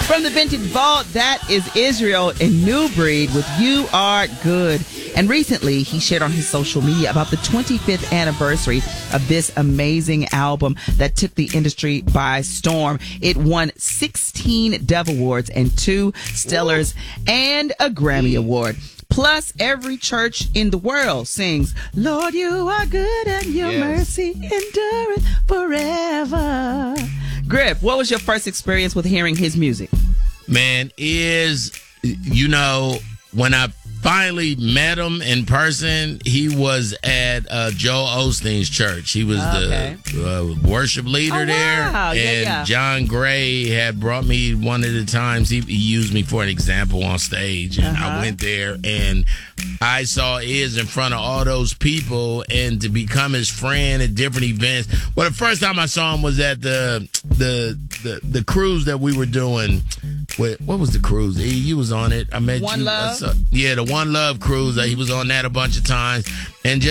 From the Vintage Vault, that is Israel and New Breed with You Are Good. And recently, he shared on his social media about the 25th anniversary of this amazing album that took the industry by storm. It won 16 Dove Awards and 2 Stellars and a Grammy Award. Plus, every church in the world sings, Lord, you are good and your mercy endureth forever. Griff, what was your first experience with hearing his music? Man, when I finally met him in person, he was at Joel Osteen's church. He was the worship leader there. Wow. And John Gray had brought me one of the times. He used me for an example on stage. And I went there and I saw Iz in front of all those people, and to become his friend at different events. Well, the first time I saw him was at the cruise that we were doing. What was the cruise? You was on it. I met One you. Love? The One Love cruise. He was on that a bunch of times. And just